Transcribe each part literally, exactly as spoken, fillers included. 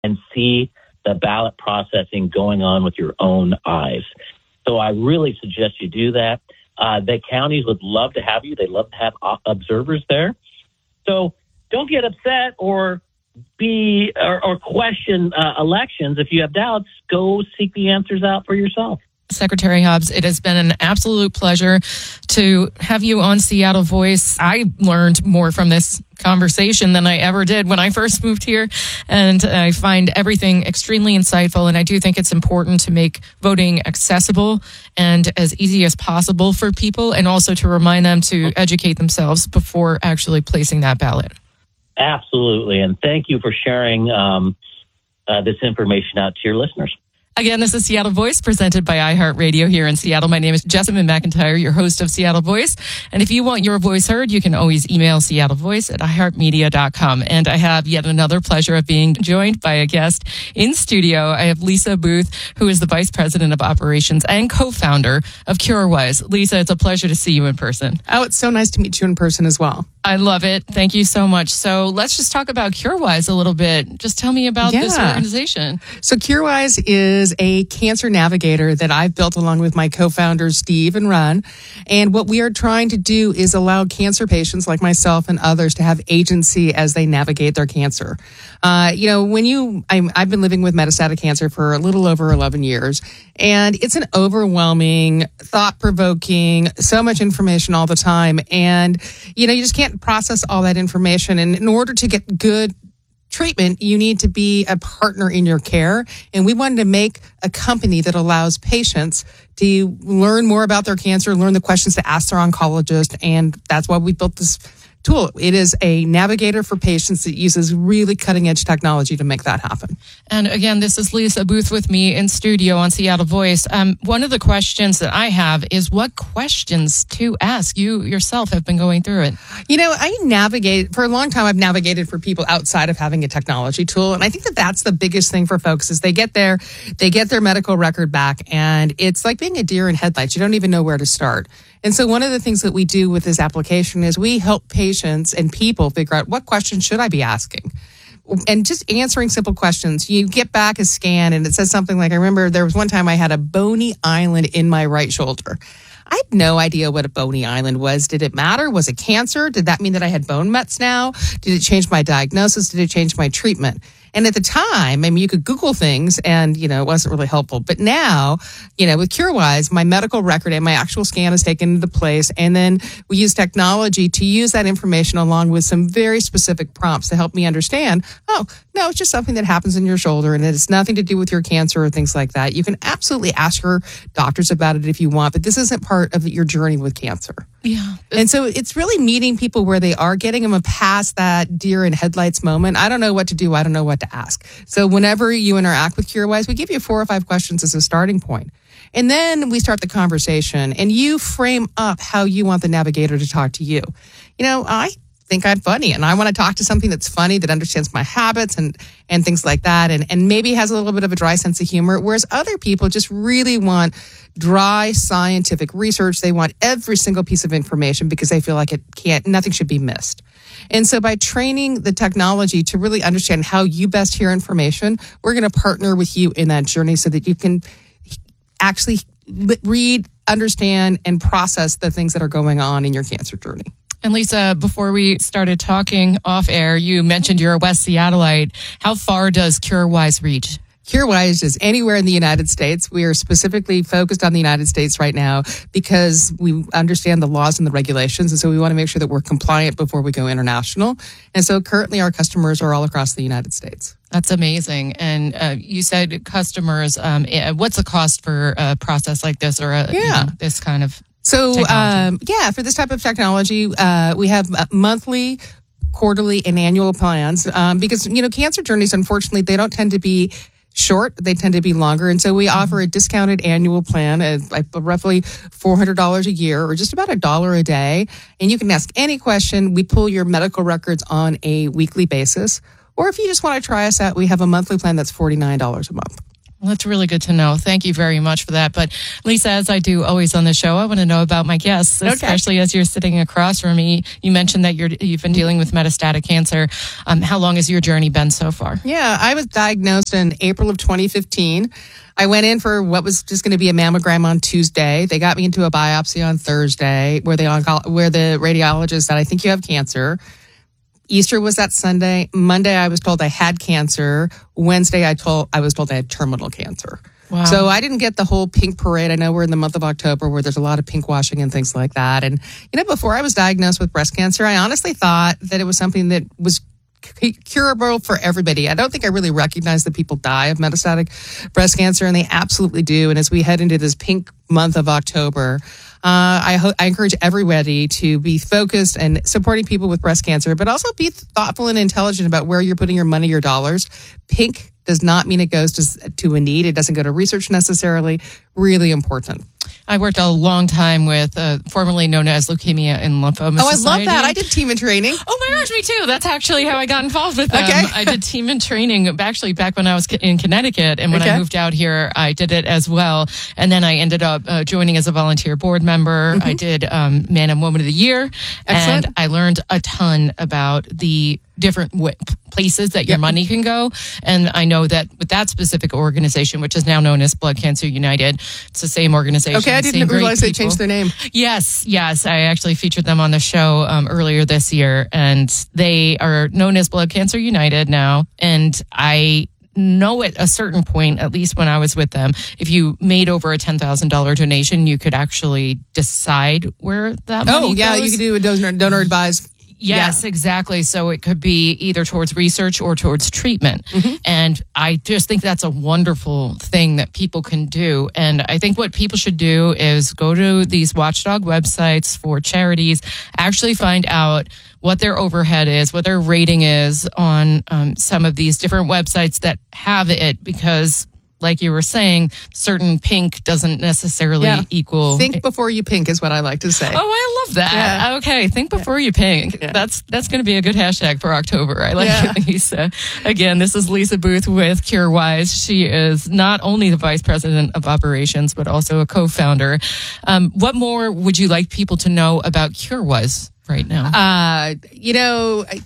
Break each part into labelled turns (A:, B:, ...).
A: and see the ballot processing going on with your own eyes. So I really suggest you do that. Uh, the counties would love to have you. They love to have observers there. So don't get upset or be or, or question uh, elections. If you have doubts, go seek the answers out for yourself.
B: Secretary Hobbs, it has been an absolute pleasure to have you on Seattle Voice. I learned more from this conversation than I ever did when I first moved here, and I find everything extremely insightful, and I do think it's important to make voting accessible and as easy as possible for people, and also to remind them to educate themselves before actually placing that ballot.
A: Absolutely, and thank you for sharing um, uh, this information out to your listeners.
B: Again, this is Seattle Voice presented by iHeartRadio here in Seattle. My name is Jessamine McIntyre, your host of Seattle Voice. And if you want your voice heard, you can always email Seattle Voice at i heart media dot com. And I have yet another pleasure of being joined by a guest in studio. I have Lisa Booth, who is the Vice President of Operations and co-founder of CureWise. Lisa, it's a pleasure to see you in person.
C: Oh, it's so nice to meet you in person as well.
B: I love it. Thank you so much. So let's just talk about CureWise a little bit. Just tell me about
C: yeah.
B: this organization.
C: So CureWise is a cancer navigator that I've built along with my co-founders, Steve and Ron. And what we are trying to do is allow cancer patients like myself and others to have agency as they navigate their cancer. Uh, you know, when you, I'm, I've been living with metastatic cancer for a little over eleven years, and it's an overwhelming, thought-provoking, so much information all the time. And, you know, you just can't process all that information. And in order to get good treatment, you need to be a partner in your care. And we wanted to make a company that allows patients to learn more about their cancer, learn the questions to ask their oncologist. And that's why we built this tool. It is a navigator for patients that uses really cutting edge technology to make that happen.
B: And again, this is Lisa Booth with me in studio on Seattle Voice. Um, one of the questions that I have is what questions to ask. You yourself have been going through it.
C: You know, I navigate for a long time. I've navigated for people outside of having a technology tool. And I think that that's the biggest thing for folks is they get there, they get their medical record back, and it's like being a deer in headlights. You don't even know where to start. And so one of the things that we do with this application is we help patients and people figure out what questions should I be asking. And just answering simple questions. You get back a scan and it says something like, I remember there was one time I had a bony island in my right shoulder. I had no idea what a bony island was. Did it matter? Was it cancer? Did that mean that I had bone mets now? Did it change my diagnosis? Did it change my treatment? And at the time, I mean, you could Google things and, you know, it wasn't really helpful. But now, you know, with CureWise, my medical record and my actual scan is taken into place. And then we use technology to use that information along with some very specific prompts to help me understand, oh, no, it's just something that happens in your shoulder and it's nothing to do with your cancer or things like that. You can absolutely ask your doctors about it if you want, but this isn't part of your journey with cancer.
B: Yeah.
C: And so it's really meeting people where they are, getting them past that deer in headlights moment. I don't know what to do. I don't know what to ask. So whenever you interact with CureWise, we give you four or five questions as a starting point. And then we start the conversation and you frame up how you want the navigator to talk to you. You know, I think I'm funny and I want to talk to something that's funny, that understands my habits and, and things like that. And, and maybe has a little bit of a dry sense of humor, whereas other people just really want dry scientific research. They want every single piece of information because they feel like it can't, nothing should be missed. And so by training the technology to really understand how you best hear information, we're going to partner with you in that journey so that you can actually read, understand, and process the things that are going on in your cancer journey.
B: And Lisa, before we started talking off air, you mentioned you're a West Seattleite. How far does CureWise reach?
C: CureWise is anywhere in the United States. We are specifically focused on the United States right now because we understand the laws and the regulations. And so we want to make sure that we're compliant before we go international. And so currently our customers are all across the United States.
B: That's amazing. And uh, you said customers, um, what's the cost for a process like this or a,
C: yeah.
B: you know, this kind of
C: So,
B: technology?
C: um, yeah, for this type of technology, uh, we have monthly, quarterly, and annual plans um, because, you know, cancer journeys, unfortunately, they don't tend to be short. They tend to be longer. And so we mm-hmm. offer a discounted annual plan at like roughly four hundred dollars a year or just about a dollar a day. And you can ask any question. We pull your medical records on a weekly basis. Or if you just want to try us out, we have a monthly plan that's forty-nine dollars a month.
B: Well, that's really good to know. Thank you very much for that. But Lisa, as I do always on the show, I want to know about my guests,
C: Okay.
B: especially as you're sitting across from me. You mentioned that you're, you've been dealing with metastatic cancer. Um, how long has your journey been so far?
C: Yeah, I was diagnosed in April of twenty fifteen. I went in for what was just going to be a mammogram on Tuesday. They got me into a biopsy on Thursday, where the onco- where the radiologist said, "I think you have cancer." Easter was that Sunday. Monday, I was told I had cancer. Wednesday, I told I was told I had terminal cancer.
B: Wow.
C: So I didn't get the whole pink parade. I know we're in the month of October where there's a lot of pink washing and things like that. And, you know, before I was diagnosed with breast cancer, I honestly thought that it was something that was c- curable for everybody. I don't think I really recognized that people die of metastatic breast cancer, and they absolutely do. And as we head into this pink month of October, Uh, I, ho- I encourage everybody to be focused and supporting people with breast cancer, but also be thoughtful and intelligent about where you're putting your money or dollars. Pink does not mean it goes to, to a need. It doesn't go to research necessarily. Really important.
B: I worked a long time with uh, formerly known as Leukemia and Lymphoma
C: Oh, I
B: Society.
C: love that. I did team in training.
B: Oh my gosh, me too. That's actually how I got involved with them.
C: Okay.
B: I did team in training actually back when I was in Connecticut, and when
C: Okay.
B: I moved out here, I did it as well. And then I ended up uh, joining as a volunteer board member. I did um, Man and Woman of the Year,
C: Excellent.
B: and I learned a ton about the different w- places that your
C: Yep.
B: money can go. And I know that with that specific organization, which is now known as Blood Cancer United, it's the same organization.
C: Okay, I
B: same
C: didn't
B: great
C: realize they
B: people.
C: changed their name.
B: Yes, yes. I actually featured them on the show um, earlier this year, and they are known as Blood Cancer United now. And I know at a certain point, at least when I was with them, if you made over a ten thousand dollars donation, you could actually decide where that money
C: Oh, yeah,
B: goes.
C: you can do a donor, donor advised.
B: Yes,
C: Yeah.
B: exactly. So it could be either towards research or towards treatment.
C: Mm-hmm.
B: And I just think that's a wonderful thing that people can do. And I think what people should do is go to these watchdog websites for charities, actually find out what their overhead is, what their rating is on um, some of these different websites that have it, because like you were saying, certain pink doesn't necessarily
C: Yeah.
B: equal.
C: Think before you pink is what I like to say.
B: Oh, I love that.
C: Yeah.
B: Okay, think before you pink.
C: Yeah.
B: That's that's going to be a good hashtag for October. I like
C: Yeah.
B: it, Lisa. Again, this is Lisa Booth with CureWise. She is not only the vice president of operations, but also a co-founder. Um, what more would you like people to know about CureWise right now?
C: Uh, you know, I,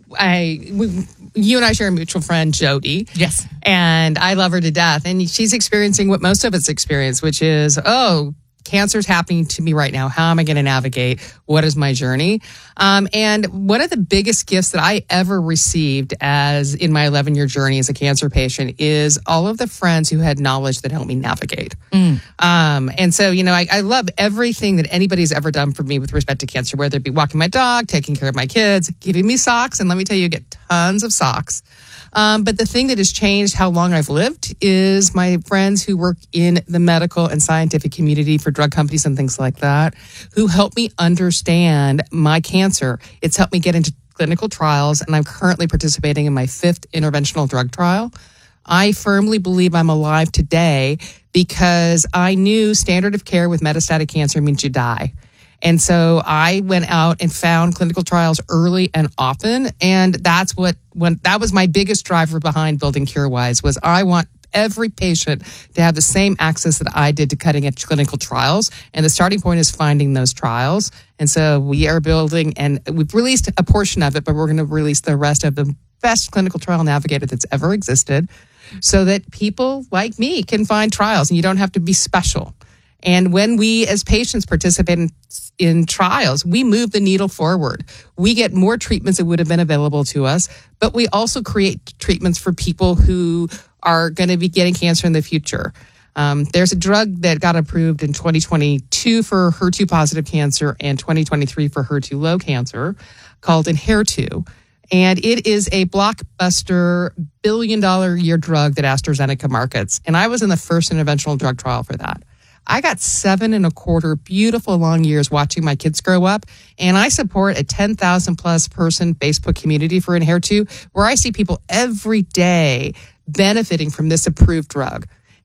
C: I we, you and I share a mutual friend, Jody.
B: yes.
C: And I love her to death. And she's experiencing what most of us experience, which is, oh, cancer's happening to me right now. How am I going to navigate? What is my journey? Um, and one of the biggest gifts that I ever received as in my eleven year journey as a cancer patient is all of the friends who had knowledge that helped me navigate.
B: Mm.
C: Um, and so, you know, I, I love everything that anybody's ever done for me with respect to cancer, whether it be walking my dog, taking care of my kids, giving me socks. And let me tell you, you get tons of socks. Um, but the thing that has changed how long I've lived is my friends who work in the medical and scientific community for drug companies and things like that, who help me understand my cancer. It's helped me get into clinical trials, and I'm currently participating in my fifth interventional drug trial. I firmly believe I'm alive today because I knew standard of care with metastatic cancer means you die. And so I went out and found clinical trials early and often. And that's what, when that was my biggest driver behind building CureWise was I want every patient to have the same access that I did to cutting edge clinical trials. And the starting point is finding those trials. And so we are building, and we've released a portion of it, but we're going to release the rest of the best clinical trial navigator that's ever existed so that people like me can find trials and you don't have to be special. And when we as patients participate in, in trials, we move the needle forward. We get more treatments that would have been available to us, but we also create treatments for people who are going to be getting cancer in the future. Um, there's a drug that got approved in twenty twenty-two for H E R two positive cancer and twenty twenty-three for H E R two low cancer called Enhertu. And it is a blockbuster billion dollar a year drug that AstraZeneca markets. And I was in the first interventional drug trial for that. I got seven and a quarter beautiful long years watching my kids grow up. And I support a ten thousand plus person Facebook community for Enhertu where I see people every day benefiting from this approved drug.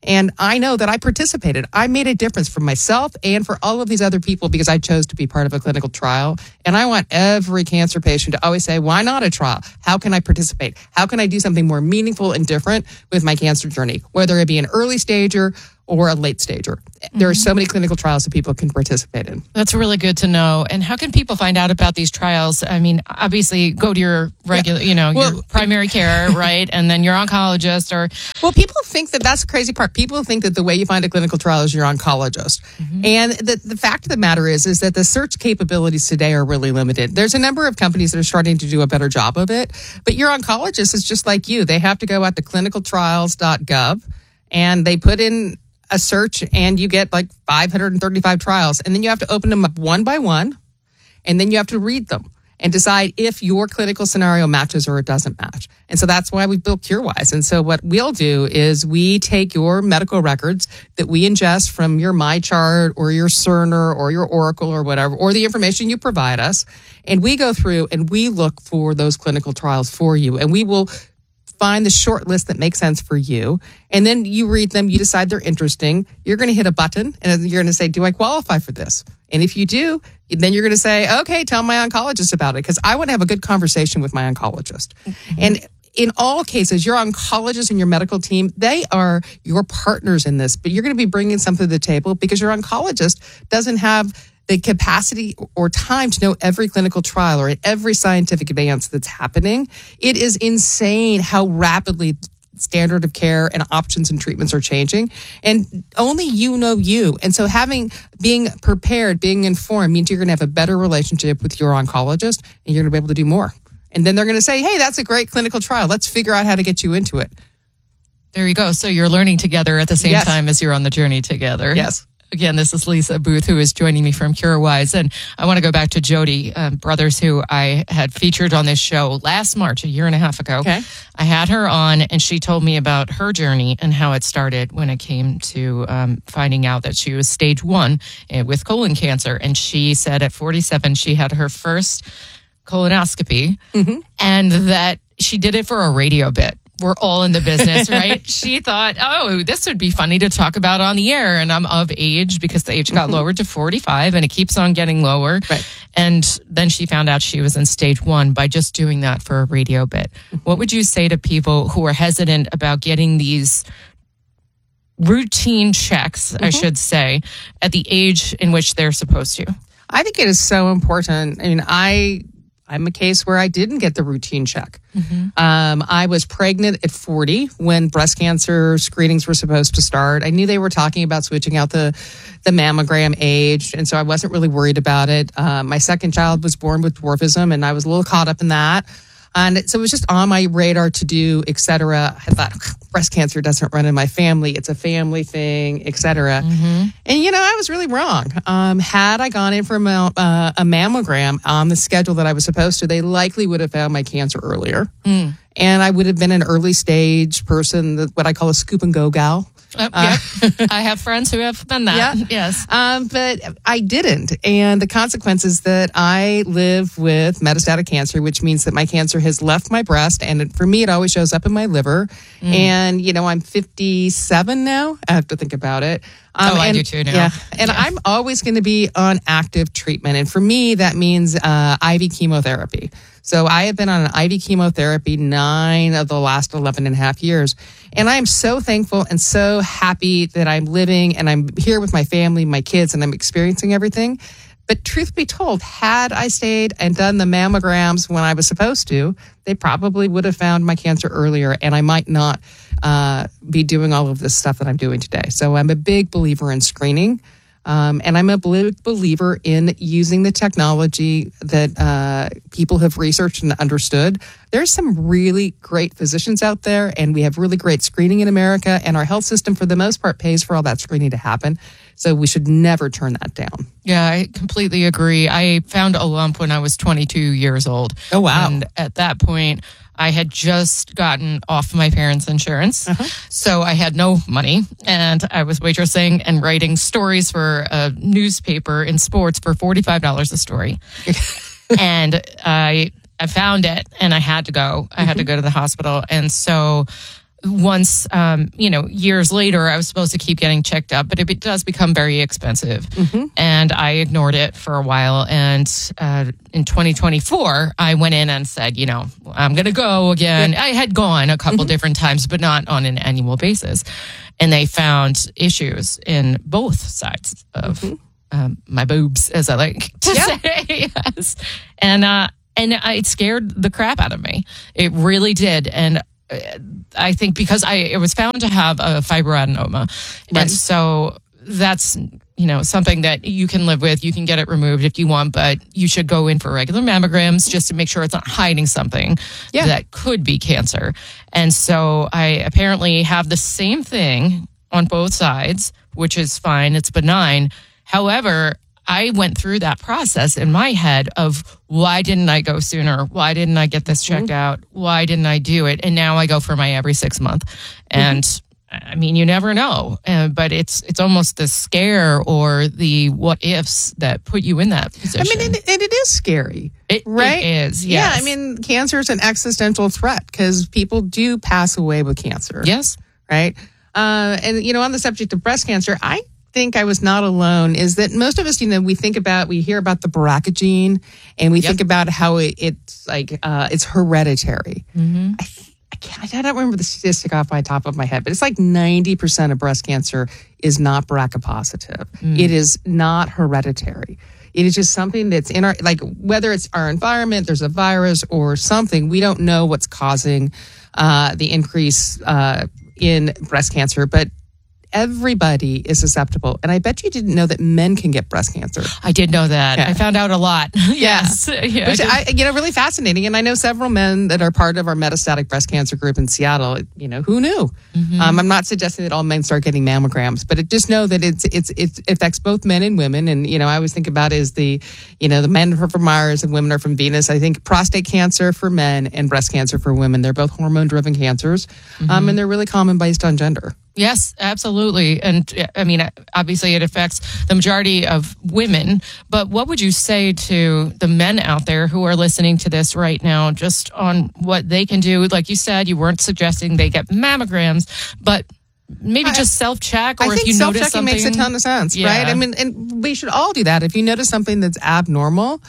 C: And I know that I participated. I made a difference for myself and for all of these other people because I chose to be part of a clinical trial. And I want every cancer patient to always say, why not a trial? How can I participate? How can I do something more meaningful and different with my cancer journey, whether it be an early stager or a late stager? Mm-hmm. There are so many clinical trials that people can participate in.
B: That's really good to know. And how can people find out about these trials? I mean, obviously, go to your regular, yeah. you know, well, your primary care, right? And then your oncologist or...
C: Well, people think that that's the crazy part. People think that the way you find a clinical trial is your oncologist. Mm-hmm. And the, the fact of the matter is, is that the search capabilities today are really limited. There's a number of companies that are starting to do a better job of it. But your oncologist is just like you. They have to go out to clinical trials dot gov and they put in a search and you get like five hundred thirty-five trials. And then you have to open them up one by one. And then you have to read them and decide if your clinical scenario matches or it doesn't match. And so that's why we built CureWise. And so what we'll do is we take your medical records that we ingest from your MyChart or your Cerner or your Oracle or whatever, or the information you provide us. And we go through and we look for those clinical trials for you. And we will find the short list that makes sense for you. And then you read them, you decide they're interesting. You're going to hit a button and you're going to say, do I qualify for this? And if you do, then you're going to say, okay, tell my oncologist about it, because I want to have a good conversation with my oncologist. Mm-hmm. And in all cases, your oncologist and your medical team, they are your partners in this, but you're going to be bringing something to the table because your oncologist doesn't have the capacity or time to know every clinical trial or every scientific advance that's happening. It is insane how rapidly standard of care and options and treatments are changing. And only you know you. And so having, being prepared, being informed means you're going to have a better relationship with your oncologist and you're going to be able to do more. And then they're going to say, hey, that's a great clinical trial. Let's figure out how to get you into it.
B: There you go. So you're learning together at the same yes. time as you're on the journey together.
C: Yes.
B: Again, this is Lisa Booth, who is joining me from CureWise. And I want to go back to Jody um, Brothers, who I had featured on this show last March, a year and a half ago.
C: Okay.
B: I had her on, and she told me about her journey and how it started when it came to um, finding out that she was stage one uh, with colon cancer. And she said at forty-seven, she had her first colonoscopy, mm-hmm. and that she did it for a radio bit. We're all in the business, right? She thought, oh, this would be funny to talk about on the air. And I'm of age because the age got mm-hmm. lowered to forty-five and it keeps on getting lower.
C: Right.
B: And then she found out she was in stage one by just doing that for a radio bit. Mm-hmm. What would you say to people who are hesitant about getting these routine checks, mm-hmm. I should say, at the age in which they're supposed to?
C: I think it is so important. I mean, I... I'm a case where I didn't get the routine check. Mm-hmm. Um, I was pregnant at forty when breast cancer screenings were supposed to start. I knew they were talking about switching out the, the mammogram age, and so I wasn't really worried about it. Uh, my second child was born with dwarfism, and I was a little caught up in that. And so it was just on my radar to do, et cetera. I thought, breast cancer doesn't run in my family. It's a family thing, et cetera. Mm-hmm. And, you know, I was really wrong. Um, had I gone in for a, uh, a mammogram on the schedule that I was supposed to, they likely would have found my cancer earlier. Mm. And I would have been an early stage person, what I call a scoop and go gal.
B: Oh, yeah. uh, I have friends who have done that.
C: Yeah.
B: Yes.
C: Um, but I didn't. And the consequence is that I live with metastatic cancer, which means that my cancer has left my breast. And it, for me, it always shows up in my liver. Mm. And, you know, I'm fifty-seven now. I have to think about it.
B: Um, oh,
C: and,
B: I do too now.
C: Yeah. And yeah. I'm always going to be on active treatment. And for me, that means uh, I V chemotherapy. So I have been on an I V chemotherapy nine of the last eleven and a half years. And I am so thankful and so happy that I'm living and I'm here with my family, my kids, and I'm experiencing everything. But truth be told, had I stayed and done the mammograms when I was supposed to, they probably would have found my cancer earlier, and I might not uh, be doing all of this stuff that I'm doing today. So I'm a big believer in screening. Um, and I'm a big believer in using the technology that uh, people have researched and understood. There's some really great physicians out there, and we have really great screening in America, and our health system, for the most part, pays for all that screening to happen. So we should never turn that down.
B: Yeah, I completely agree. I found a lump when I was twenty-two years old.
C: Oh, wow.
B: And at that point, I had just gotten off my parents' insurance, uh-huh. so I had no money, and I was waitressing and writing stories for a newspaper in sports for forty-five dollars a story. And I I found it, and I had to go. I had mm-hmm. to go to the hospital, and so once, um, you know, years later, I was supposed to keep getting checked up, but it, it does become very expensive. Mm-hmm. And I ignored it for a while. And uh, in twenty twenty-four, I went in and said, you know, I'm going to go again. Yeah. I had gone a couple mm-hmm. different times, but not on an annual basis. And they found issues in both sides of mm-hmm. um, my boobs, as I like to yeah. say. Yes. And, uh, and it scared the crap out of me. It really did. And I think because I it was found to have a fibroadenoma. Right. And so that's, you know, something that you can live with. You can get it removed if you want, but you should go in for regular mammograms just to make sure it's not hiding something yeah. that could be cancer. And so I apparently have the same thing on both sides, which is fine. It's benign. However, I went through that process in my head of why didn't I go sooner? Why didn't I get this checked mm-hmm. out? Why didn't I do it? And now I go for my every six month. And mm-hmm. I mean, you never know, uh, but it's it's almost the scare or the what ifs that put you in that position.
C: I mean, and it, it is scary,
B: it,
C: right?
B: It is, yes.
C: Yeah, I mean, cancer is an existential threat because people do pass away with cancer.
B: Yes.
C: Right? Uh, and, you know, on the subject of breast cancer, I think I was not alone is that most of us, you know, we think about, we hear about the B R C A gene and we yep. think about how it, it's like, uh, it's hereditary. Mm-hmm. I, I, can't, I don't remember the statistic off my top of my head, but it's like ninety percent of breast cancer is not B R C A positive. Mm. It is not hereditary. It is just something that's in our, like whether it's our environment, there's a virus or something, we don't know what's causing uh, the increase uh, in breast cancer, but everybody is susceptible. And I bet you didn't know that men can get breast cancer.
B: I did know that. Yeah. I found out a lot. Yes.
C: Yeah.
B: yeah
C: Which I, I, you know, really fascinating. And I know several men that are part of our metastatic breast cancer group in Seattle. You know, who knew? Mm-hmm. Um, I'm not suggesting that all men start getting mammograms, but it just know that it's, it's, it affects both men and women. And, you know, I always think about is the, you know, the men are from Mars and women are from Venus. I think prostate cancer for men and breast cancer for women, they're both hormone driven cancers. Mm-hmm. Um, and they're really common based on gender.
B: Yes, absolutely. And I mean, obviously it affects the majority of women, but what would you say to the men out there who are listening to this right now, just on what they can do? Like you said, you weren't suggesting they get mammograms, but maybe I, just self-check, or
C: I
B: if you notice something.
C: makes a ton of sense, yeah. right? I mean, and we should all do that. If you notice something that's abnormal,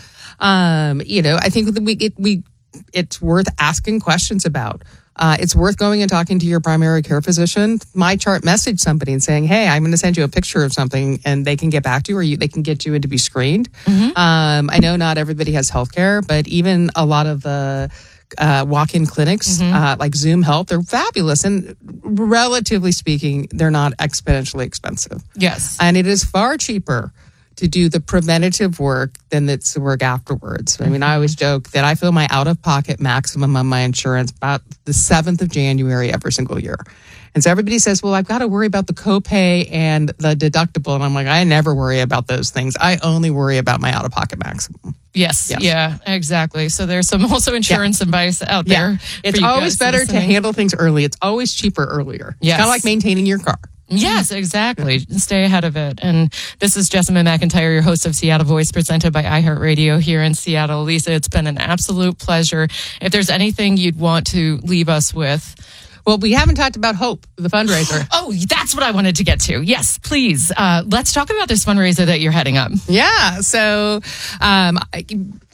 C: um, you know, I think that we, it, we, it's worth asking questions about. Uh, it's worth going and talking to your primary care physician. My chart message somebody and saying, hey, I'm going to send you a picture of something, and they can get back to you, or you, they can get you in to be screened. Mm-hmm. Um, I know not everybody has healthcare, but even a lot of the uh, walk-in clinics, mm-hmm. uh, like Zoom Health, they're fabulous. And relatively speaking, they're not exponentially expensive.
B: Yes.
C: And it is far cheaper to do the preventative work than it's the work afterwards. I mean, I always joke that I feel my out-of-pocket maximum on my insurance about the seventh of January every single year. And so everybody says, well, I've got to worry about the copay and the deductible. And I'm like, I never worry about those things. I only worry about my out-of-pocket maximum.
B: Yes, yes. Yeah, exactly. So there's some also insurance yeah. advice out there.
C: Yeah. It's always better listening. to handle things early. It's always cheaper earlier. Yes. Kind of like maintaining your car.
B: Yes, exactly. Stay ahead of it. And this is Jessamine McIntyre, your host of Seattle Voice, presented by iHeartRadio here in Seattle. Lisa, it's been an absolute pleasure. If there's anything you'd want to leave us with.
C: Well, we haven't talked about Hope, the fundraiser.
B: Oh, that's what I wanted to get to. Yes, please. Uh, let's talk about this fundraiser that you're heading up.
C: Yeah. So, um, I,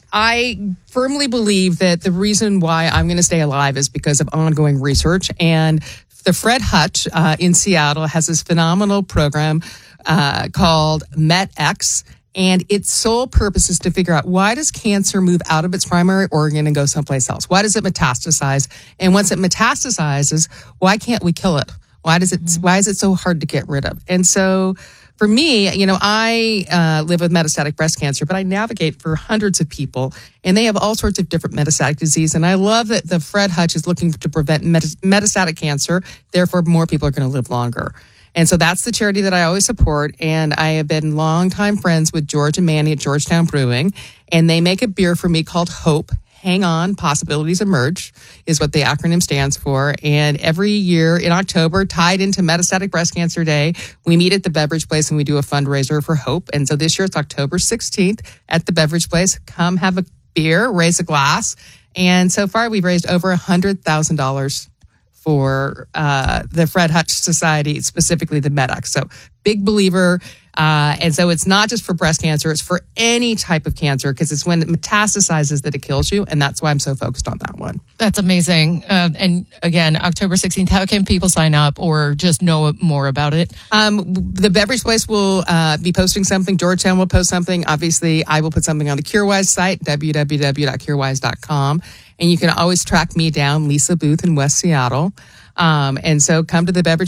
C: I firmly believe that the reason why I'm going to stay alive is because of ongoing research. And the Fred Hutch uh, in Seattle has this phenomenal program uh, called MetX, and its sole purpose is to figure out, why does cancer move out of its primary organ and go someplace else? Why does it metastasize? And once it metastasizes, why can't we kill it? Why does it? Mm-hmm. Why is it so hard to get rid of? And so, for me, you know, I uh, live with metastatic breast cancer, but I navigate for hundreds of people, and they have all sorts of different metastatic disease. And I love that the Fred Hutch is looking to prevent metas- metastatic cancer. Therefore, more people are going to live longer. And so that's the charity that I always support. And I have been longtime friends with George and Manny at Georgetown Brewing, and they make a beer for me called Hope. Hang on, Possibilities Emerge is what the acronym stands for. And every year in October, tied into Metastatic Breast Cancer Day, we meet at the Beverage Place and we do a fundraiser for Hope. And so this year it's October sixteenth at the Beverage Place. Come have a beer, raise a glass. And so far we've raised over one hundred thousand dollars for uh, the Fred Hutch Society, specifically the MEDUX. So big believer. Uh, and so it's not just for breast cancer, it's for any type of cancer because it's when it metastasizes that it kills you. And that's why I'm so focused on that one.
B: That's amazing. Uh, and again, October sixteenth, how can people sign up or just know more about it?
C: Um, the Beverage Place will uh, be posting something. Georgetown will post something. Obviously, I will put something on the CureWise site, w w w dot curewise dot com. And you can always track me down, Lisa Booth in West Seattle. Um, and so come to the Beverage